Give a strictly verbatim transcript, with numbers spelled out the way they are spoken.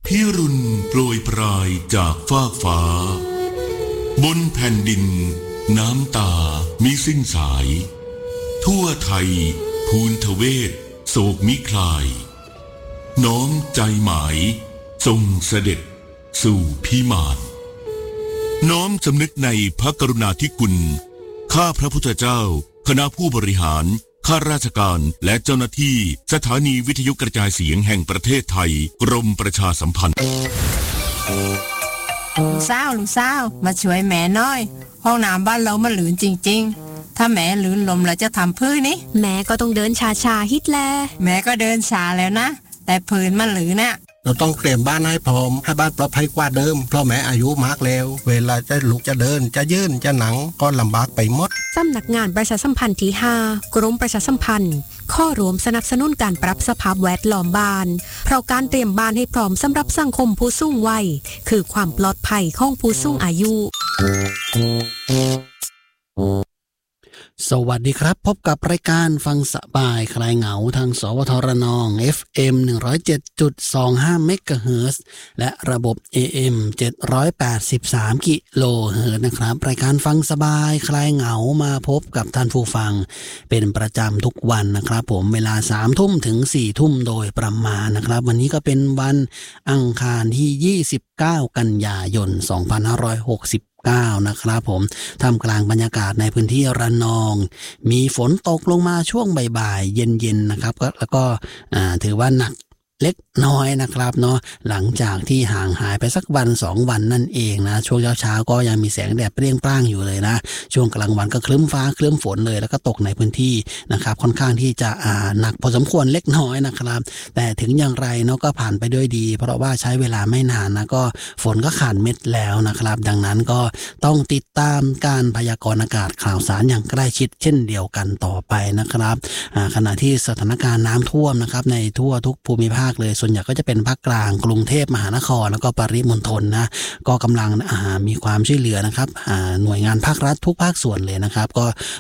พิรุณโปรยปลายจากฟากฟ้าบนแผ่นดินน้ำตามิสิ้นสายทั่วไทยภูนทเวศโศกมิคลายน้อมใจหมายทรงเสด็จสู่พิมานน้อมสำนึกในพระกรุณาธิคุณข้าพระพุทธเจ้าคณะผู้บริหารข้าราชการและเจ้าหน้าที่สถานีวิทยุกระจายเสียงแห่งประเทศไทยกรมประชาสัมพันธ์ลุงสาวลุงสาวมาช่วยแม่น้อยห้องน้ำบ้านเรามันหลืนจริงๆถ้าแม่หลืนลมเราจะทำพื้นนี่แม่ก็ต้องเดินชาชาฮิตแลแม่ก็เดินชาแล้วนะแต่พื้นมันหลืนน่ะเราต้องเตรียมบ้านให้พร้อมให้บ้านปลอดภัยกว่าเดิมเพราะแม่อายุมากแล้วเวลาจะลุกจะเดินจะยืนจะหนังก็ลำบากไปหมดสำนักงานประชาสัมพันธ์ที่ห้ากรมประชาสัมพันธ์ข้อรวมสนับสนุนการปรับสภาพแวดล้อมบ้านเพราะการเตรียมบ้านให้พร้อมสำหรับสังคมผู้สูงวัยคือความปลอดภัยของผู้สูงอายุสวัสดีครับพบกับรายการฟังสบายคลายเหงาทางสวทรนอง เอฟ เอ็ม หนึ่งร้อยเจ็ดจุดสองห้า เมกะเฮิรตซ์และระบบ เอ เอ็ม เจ็ดร้อยแปดสิบสาม กิโลเฮิรตซ์นะครับรายการฟังสบายคลายเหงามาพบกับท่านผู้ฟังเป็นประจำทุกวันนะครับผมเวลา สามทุ่มถึง สี่ทุ่มโดยประมาณนะครับวันนี้ก็เป็นวันอังคารที่ยี่สิบเก้ากันยายนสองพันห้าร้อยหกสิบเก้านะครับผมท่ามกลางบรรยากาศในพื้นที่ระนองมีฝนตกลงมาช่วงบ่ายๆเย็นๆนะครับก็แล้วก็ถือว่าหนักเล็กน้อยนะครับเนาะหลังจากที่ห่างหายไปสักวันสองวันนั่นเองนะช่วงเช้าๆก็ยังมีแสงแดดเปรี้ยงปร้างอยู่เลยนะช่วงกลางวันก็ครึ้มฟ้าครึ้มฝนเลยแล้วก็ตกในพื้นที่นะครับค่อนข้างที่จะอ่าหนักพอสมควรเล็กน้อยนะครับแต่ถึงอย่างไรเนาะก็ผ่านไปด้วยดีเพราะว่าใช้เวลาไม่นานนะก็ฝนก็ขาดเม็ดแล้วนะครับดังนั้นก็ต้องติดตามการพยากรณ์อากาศข่าวสารอย่างใกล้ชิดเช่นเดียวกันต่อไปนะครับอ่าขณะที่สถานการณ์น้ำท่วมนะครับในทั่วทุกภูมิภาคเลยส่วนใหญ่ก็จะเป็นภาคกลางกรุงเทพมหานครแล้วก็ปริมณฑลนะก็กำลังมีความช่วยเหลือนะครับหน่วยงานภาครัฐทุกภาคส่วนเลยนะครับก็